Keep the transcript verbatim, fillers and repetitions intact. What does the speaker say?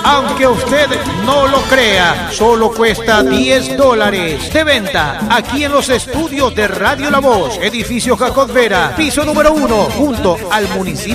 Aunque usted no lo crea, solo cuesta diez dólares. De venta aquí en los estudios de Radio La Voz, edificio Jacob Vera, piso número uno, junto al municipio